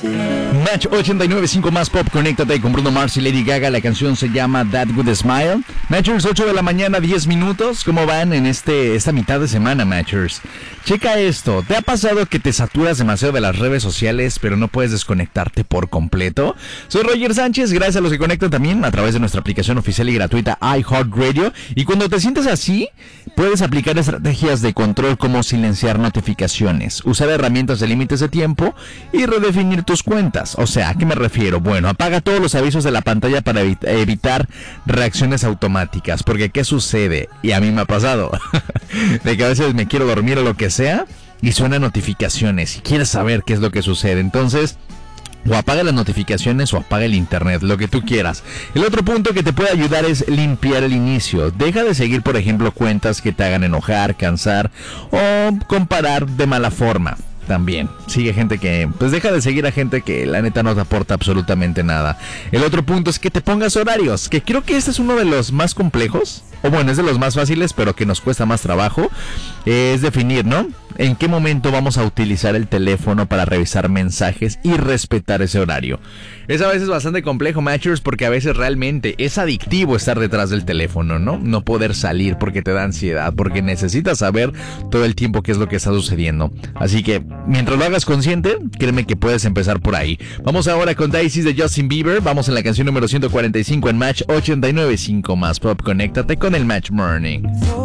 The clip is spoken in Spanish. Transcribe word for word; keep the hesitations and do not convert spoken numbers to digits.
Match ochenta y nueve punto cinco más pop, conéctate con Bruno Mars y Lady Gaga. La canción se llama That Good Smile. Matchers, ocho de la mañana, diez minutos. ¿Cómo van en este esta mitad de semana, Matchers? Checa esto. ¿Te ha pasado que te saturas demasiado de las redes sociales, pero no puedes desconectarte por completo? Soy Roger Sánchez, gracias a los que conectan también a través de nuestra aplicación oficial y gratuita iHeartRadio. Y cuando te sientes así, puedes aplicar estrategias de control como silenciar notificaciones, usar herramientas de límites de tiempo y redefinir tus cuentas. O sea, ¿a qué me refiero? Bueno, apaga todos los avisos de la pantalla para evi- evitar reacciones automáticas. Porque ¿qué sucede? Y a mí me ha pasado de que a veces me quiero dormir o lo que sea y suenan notificaciones y quieres saber qué es lo que sucede. Entonces, o apaga las notificaciones o apaga el internet, lo que tú quieras. El otro punto que te puede ayudar es limpiar el inicio. Deja de seguir, por ejemplo, cuentas que te hagan enojar, cansar o comparar de mala forma. También sigue gente que, pues deja de seguir a gente que la neta no te aporta absolutamente nada. El otro punto es que te pongas horarios, que creo que este es uno de los más complejos, o bueno, es de los más fáciles, pero que nos cuesta más trabajo. eh, Es definir, ¿no? En qué momento vamos a utilizar el teléfono para revisar mensajes y respetar ese horario. Es a veces bastante complejo, Matchers, porque a veces realmente es adictivo estar detrás del teléfono, ¿no? No poder salir porque te da ansiedad, porque necesitas saber todo el tiempo qué es lo que está sucediendo. Así que, mientras lo hagas consciente, créeme que puedes empezar por ahí. Vamos ahora con Daisies de Justin Bieber. Vamos en la canción número ciento cuarenta y cinco en Match ochenta y nueve punto cinco más Pop. Conéctate con el Match Morning.